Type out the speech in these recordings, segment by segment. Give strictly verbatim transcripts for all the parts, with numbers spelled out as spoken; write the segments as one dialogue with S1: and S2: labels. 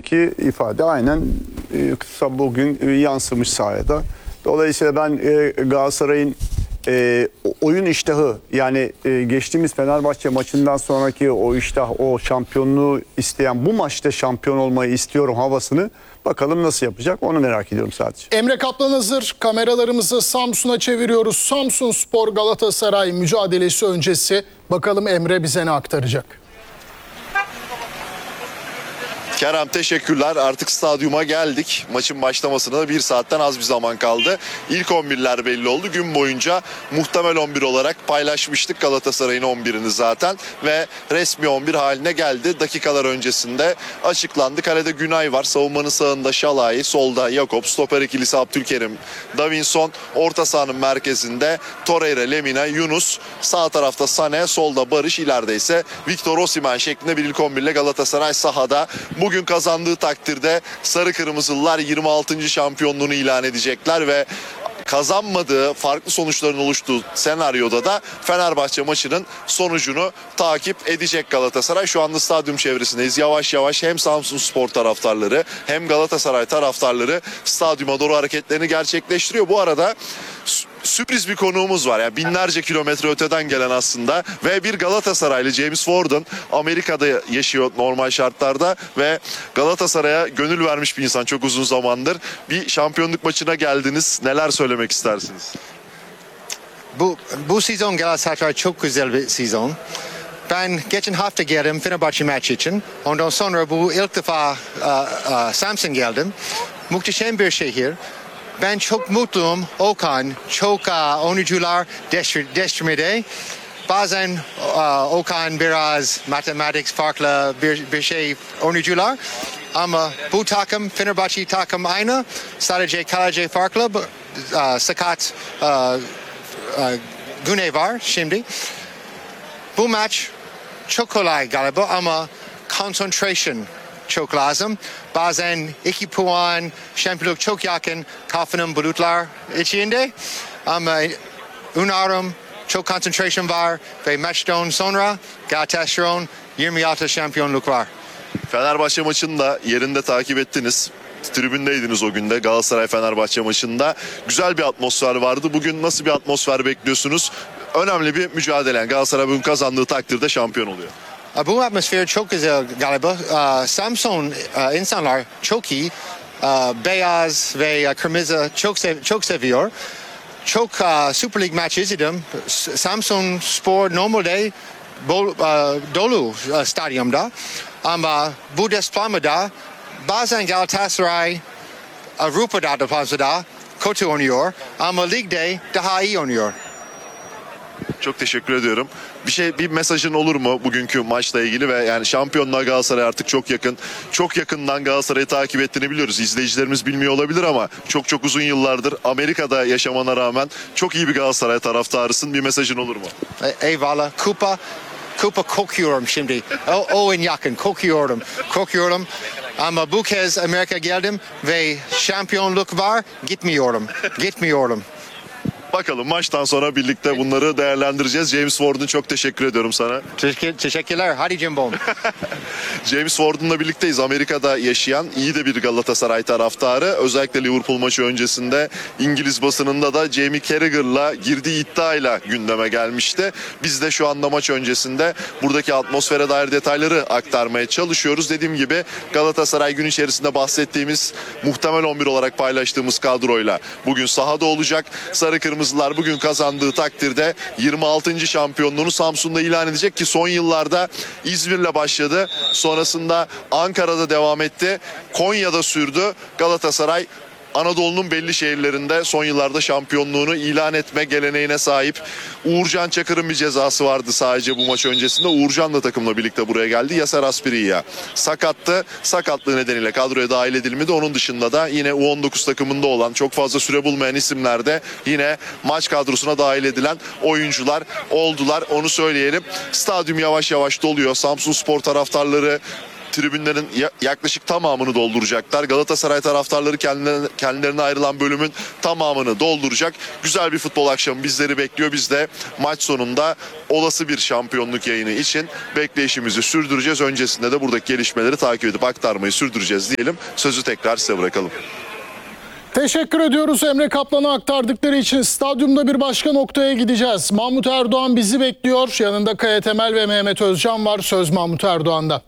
S1: yüzündeki ifade aynen e, kısa bugün e, yansımış sahaya da. Dolayısıyla ben e, Galatasaray'ın e, oyun iştahı, yani e, geçtiğimiz Fenerbahçe maçından sonraki o iştah, o şampiyonluğu isteyen, bu maçta şampiyon olmayı istiyorum havasını bakalım nasıl yapacak, onu merak ediyorum sadece.
S2: Emre Kaplan hazır. Kameralarımızı Samsun'a çeviriyoruz. Samsunspor Galatasaray mücadelesi öncesi. Bakalım Emre bize ne aktaracak?
S3: Kerem teşekkürler. Artık stadyuma geldik. Maçın başlamasına da bir saatten az bir zaman kaldı. İlk on birler belli oldu. Gün boyunca muhtemel on bir olarak paylaşmıştık Galatasaray'ın on birini zaten. Ve resmi on bir haline geldi. Dakikalar öncesinde açıklandı. Kalede Günay var. Savunmanın sağında Şalay, solda Yakup, stoper ikilisi Abdülkerim, Davinson, orta sahanın merkezinde Torreira, Lemina, Yunus, sağ tarafta Sané, solda Barış, ileride ise Victor Osimhen şeklinde bir ilk on bir ile Galatasaray sahada. Bugün kazandığı takdirde sarı kırmızılılar yirmi altıncı şampiyonluğunu ilan edecekler ve kazanmadığı, farklı sonuçların oluştuğu senaryoda da Fenerbahçe maçının sonucunu takip edecek Galatasaray. Şu anda stadyum çevresindeyiz. Yavaş yavaş hem Samsunspor taraftarları hem Galatasaray taraftarları stadyuma doğru hareketlerini gerçekleştiriyor. Bu arada sürpriz bir konuğumuz var. Yani binlerce kilometre öteden gelen aslında ve bir Galatasaraylı James Warden, Amerika'da yaşıyor normal şartlarda ve Galatasaray'a gönül vermiş bir insan çok uzun zamandır. Bir şampiyonluk maçına geldiniz. Neler söylemek istersiniz?
S4: Bu, bu sezon Galatasaray çok güzel bir sezon. Ben geçen hafta geldim Fenerbahçe maçı için. Ondan sonra bu ilk defa uh, uh, Samsun geldim. Muhteşem bir şehir. Ben çok mutluyum. Okan çok uh, oyuncular değiştirmede. Bazen uh, Okan biraz matematik farklı bir, bir şey oyuncular. Ama bu takım Fenerbahçe takım aynı. Sadece kaleci farklı. Uh, sakat uh, uh, Güney var şimdi. Bu maç çok kolay galiba ama concentration çok lazım. Bazen iki puan, şampiyonluk çok yakın, kafanın bulutlar içinde. Ama umarım çok concentration var ve maçtan sonra Galatasaray'ın yirmi altı şampiyonluk var.
S3: Fenerbahçe maçını da yerinde takip ettiniz. Tribündeydiniz o günde Galatasaray-Fenerbahçe maçında. Güzel bir atmosfer vardı. Bugün nasıl bir atmosfer bekliyorsunuz? Önemli bir mücadele. Galatasaray bugün kazandığı takdirde şampiyon oluyor.
S4: Bu atmosfer çok güzel galiba. Samsun insanlar çok iyi. Beyaz ve kırmızı çok sev çok seviyor. Çok Süper Lig maçı izledim. Samsunspor normalde bol, dolu stadyumda. Ama bu desplamada bazen Galatasaray Avrupa'da da fazla kötü oynuyor. Ama ligde daha iyi oynuyor.
S3: Çok teşekkür ediyorum. Bir şey, bir mesajın olur mu bugünkü maçla ilgili ve yani şampiyonluğa Galatasaray artık çok yakın. Çok yakından Galatasaray'ı takip ettiğini biliyoruz. İzleyicilerimiz bilmiyor olabilir ama çok çok uzun yıllardır Amerika'da yaşamana rağmen çok iyi bir Galatasaray taraftarısın. Bir mesajın olur mu?
S4: Eyvallah. Kupa Kupa kokuyorum şimdi. O, o en yakın kokuyorum. Kokuyorum. Ama bu kez Amerika geldim ve şampiyonluk var. Gitmiyorum. Gitmiyorum.
S3: Bakalım maçtan sonra birlikte bunları değerlendireceğiz. James Warden çok teşekkür ediyorum sana.
S4: Teşekkür, teşekkürler. Hadi Cimbom.
S3: James Warden'la birlikteyiz. Amerika'da yaşayan iyi de bir Galatasaray taraftarı. Özellikle Liverpool maçı öncesinde İngiliz basınında da Jamie Carragher'la girdiği iddiayla gündeme gelmişti. Biz de şu anda maç öncesinde buradaki atmosfere dair detayları aktarmaya çalışıyoruz. Dediğim gibi Galatasaray gün içerisinde bahsettiğimiz muhtemel on bir olarak paylaştığımız kadroyla bugün sahada olacak. Sarı kırmızılar bugün kazandığı takdirde yirmi altıncı şampiyonluğunu Samsun'da ilan edecek ki son yıllarda İzmir'le başladı. Sonrasında Ankara'da devam etti. Konya'da sürdü. Galatasaray Anadolu'nun belli şehirlerinde son yıllarda şampiyonluğunu ilan etme geleneğine sahip. Uğurcan Çakır'ın bir cezası vardı sadece bu maç öncesinde. Uğurcan da takımla birlikte buraya geldi. Yaser Aspiriya sakattı. Sakatlığı nedeniyle kadroya dahil edilmedi. Onun dışında da yine U on dokuz takımında olan çok fazla süre bulmayan isimler de yine maç kadrosuna dahil edilen oyuncular oldular. Onu söyleyelim. Stadyum yavaş yavaş doluyor. Samsunspor taraftarları tribünlerin ya- yaklaşık tamamını dolduracaklar. Galatasaray taraftarları kendilerine, kendilerine ayrılan bölümün tamamını dolduracak. Güzel bir futbol akşamı bizleri bekliyor. Biz de maç sonunda olası bir şampiyonluk yayını için bekleyişimizi sürdüreceğiz. Öncesinde de buradaki gelişmeleri takip edip aktarmayı sürdüreceğiz diyelim. Sözü tekrar size bırakalım.
S2: Teşekkür ediyoruz Emre Kaplan'a aktardıkları için. Stadyumda bir başka noktaya gideceğiz. Mahmut Erdoğan bizi bekliyor. Yanında Kaya Temel ve Mehmet Özcan var. Söz Mahmut Erdoğan'da.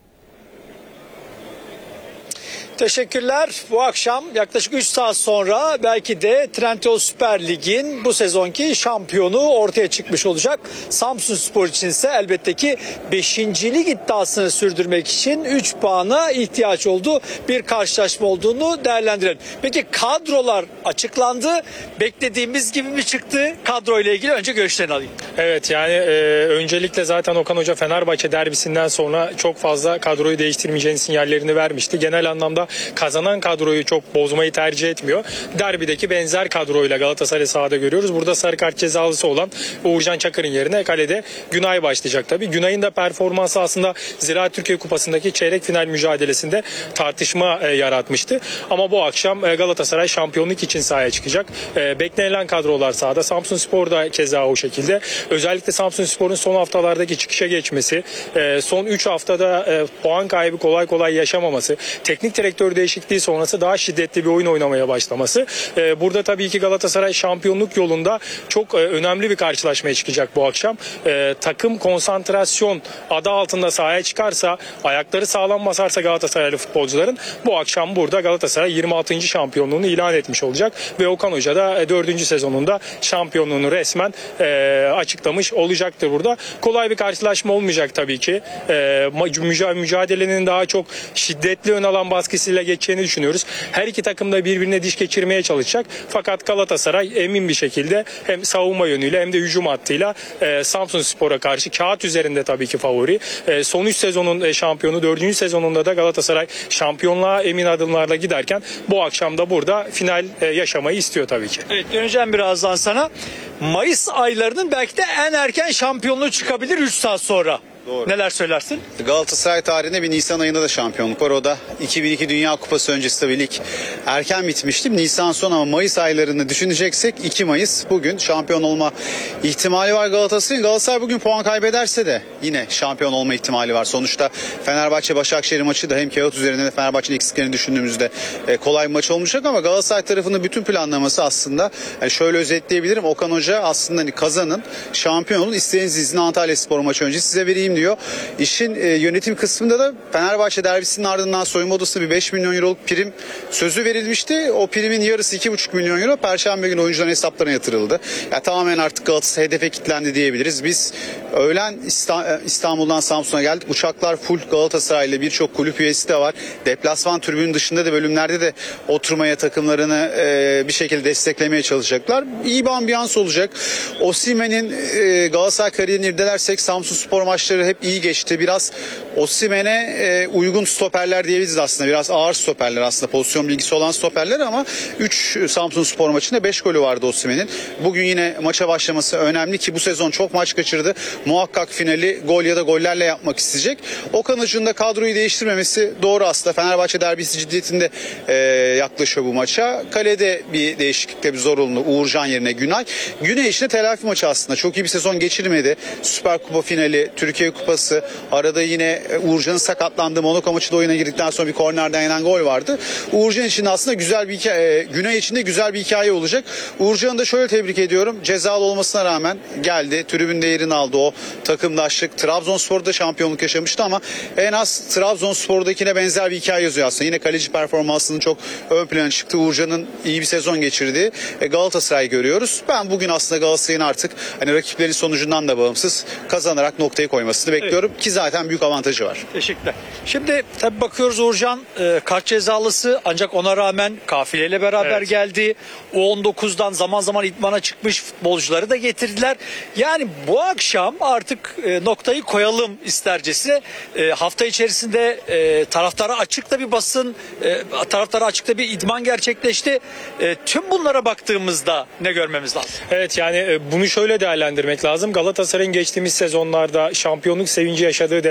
S5: Teşekkürler. Bu akşam yaklaşık üç saat sonra belki de Trendyol Süper Lig'in bu sezonki şampiyonu ortaya çıkmış olacak. Samsunspor için ise elbette ki beşincilik iddiasını sürdürmek için üç puana ihtiyaç olduğu bir karşılaşma olduğunu değerlendirelim. Peki kadrolar açıklandı. Beklediğimiz gibi mi çıktı? Kadro ile ilgili önce görüşlerini alayım.
S6: Evet yani e, öncelikle zaten Okan Hoca Fenerbahçe derbisinden sonra çok fazla kadroyu değiştirmeyeceğini sinyallerini vermişti. Genel anlamda kazanan kadroyu çok bozmayı tercih etmiyor. Derbideki benzer kadroyla Galatasaray sahada görüyoruz. Burada sarı kart cezalısı olan Uğurcan Çakır'ın yerine kalede Günay başlayacak tabii. Günay'ın da performansı aslında Ziraat Türkiye Kupası'ndaki çeyrek final mücadelesinde tartışma e, yaratmıştı. Ama bu akşam e, Galatasaray şampiyonluk için sahaya çıkacak. E, beklenilen kadrolar sahada. Samsunspor da keza o şekilde. Özellikle Samsunspor'un son haftalardaki çıkışa geçmesi, e, son üç haftada e, puan kaybı kolay kolay yaşamaması, teknik direktör değişikliği sonrası daha şiddetli bir oyun oynamaya başlaması. E, burada tabii ki Galatasaray şampiyonluk yolunda çok e, önemli bir karşılaşmaya çıkacak bu akşam. E, takım konsantrasyon adı altında sahaya çıkarsa, ayakları sağlam basarsa Galatasaraylı futbolcuların bu akşam burada Galatasaray yirmi altıncı şampiyonluğunu ilan etmiş olacak ve Okan Hoca da dördüncü sezonunda şampiyonluğunu resmen e, açıklamış olacaktır burada. Kolay bir karşılaşma olmayacak tabii ki. E, mücadelenin daha çok şiddetli ön alan baskısıyla geçeceğini düşünüyoruz. Her iki takım da birbirine diş geçirmeye çalışacak. Fakat Galatasaray emin bir şekilde hem savunma yönüyle hem de hücum hattıyla e, Samsunspor'a karşı kağıt üzerinde tabii ki favori. E, son üç sezonun e, şampiyonu, dördüncü sezonunda da Galatasaray şampiyonluğa emin adımlarla giderken bu akşam da burada final e, yaşamayı istiyor tabii ki.
S5: Evet, döneceğim birazdan sana. Mayıs aylarının belki de en erken şampiyonluğu çıkabilir üç saat sonra.
S7: Doğru.
S5: Neler söylersin?
S7: Galatasaray tarihinde bir Nisan ayında da şampiyonluk var. O da iki bin iki Dünya Kupası öncesi tabii lig erken bitmişti. Nisan son ama Mayıs aylarını düşüneceksek iki Mayıs bugün şampiyon olma ihtimali var Galatasaray'ın. Galatasaray bugün puan kaybederse de yine şampiyon olma ihtimali var. Sonuçta Fenerbahçe-Başakşehir maçı da hem kağıt üzerinde de Fenerbahçe'nin eksiklerini düşündüğümüzde kolay bir maç olmayacak ama Galatasaray tarafının bütün planlaması aslında yani şöyle özetleyebilirim. Okan Hoca aslında hani kazanın, şampiyon olun, isteğiniz izni Antalyaspor maçı önce size vereyim diyor. İşin e, yönetim kısmında da Fenerbahçe derbisinin ardından soyunma odasına bir beş milyon euroluk prim sözü verilmişti. O primin yarısı iki buçuk milyon euro Perşembe günü oyuncuların hesaplarına yatırıldı. Yani tamamen artık Galatasaray hedefe kilitlendi diyebiliriz. Biz öğlen İstanbul'dan Samsun'a geldik. Uçaklar full, Galatasaray'la birçok kulüp üyesi de var. Deplasman tribünün dışında da bölümlerde de oturmaya, takımlarını e, bir şekilde desteklemeye çalışacaklar. İyi bir ambiyans olacak. Osimhen'in e, Galatasaray kariyerini irdelersek Samsunspor maçları hep iyi geçti. Biraz Osimhen'e e, uygun stoperler diyebiliriz aslında. Biraz ağır stoperler aslında. Pozisyon bilgisi olan stoperler ama üç Samsunspor maçında beş golü vardı Osimhen'in. Bugün yine maça başlaması önemli ki bu sezon çok maç kaçırdı. Muhakkak finali gol ya da gollerle yapmak isteyecek. Okan Hoca'nın da kadroyu değiştirmemesi doğru aslında. Fenerbahçe derbisi ciddiyetinde e, yaklaşıyor bu maça. Kalede bir değişiklikle bir zorunlu. Uğurcan yerine Günay. Güney için de telafi maçı aslında. Çok iyi bir sezon geçirmedi. Süper Kupa finali, Türkiye Kupası, arada yine Uğurcan'ın sakatlandığı Monaco maçı da oyuna girdikten sonra bir kornerden yenen gol vardı. Uğurcan için de aslında güzel bir hikaye, Güney için de güzel bir hikaye olacak. Uğurcan'ı da şöyle tebrik ediyorum. Cezalı olmasına rağmen geldi. Tribünde yerini aldı o takımdaşlık. Trabzonspor'da şampiyonluk yaşamıştı ama en az Trabzonspor'dakine benzer bir hikaye yazıyor aslında. Yine kaleci performansının çok ön plana çıktı. Uğurcan'ın iyi bir sezon geçirdiği Galatasaray görüyoruz. Ben bugün aslında Galatasaray'ın artık hani rakiplerin sonucundan da bağımsız kazanarak noktayı koymasını bekliyorum evet. Ki zaten büyük avantajı var.
S5: Teşekkürler. Şimdi tabii bakıyoruz Uğurcan e, kart cezalısı ancak ona rağmen kafileyle beraber evet. geldi. U on dokuzdan zaman zaman idmana çıkmış futbolcuları da getirdiler. Yani bu akşam artık e, noktayı koyalım istercesine. E, hafta içerisinde e, taraftara açıkta bir basın, e, taraftara açıkta bir idman gerçekleşti. E, tüm bunlara baktığımızda ne görmemiz lazım?
S6: Evet yani e, bunu şöyle değerlendirmek lazım. Galatasaray'ın geçtiğimiz sezonlarda şampiyonluk sevinci yaşadığı deplasmanlar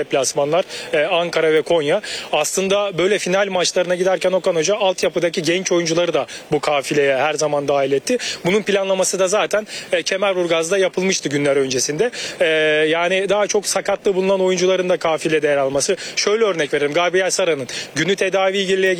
S6: deplasmanlar e, Ankara ve Konya. Aslında böyle final maçlarına giderken Okan Hoca altyapıdaki genç oyuncuları da bu kafileye her zaman dahil etti. Bunun planlaması da zaten e, Kemerburgaz'da yapılmıştı günler öncesinde. E, yani daha çok sakatlığı bulunan oyuncuların da kafilede yer alması. Şöyle örnek verelim. Gabriel Sara'nın günü tedavi ilgili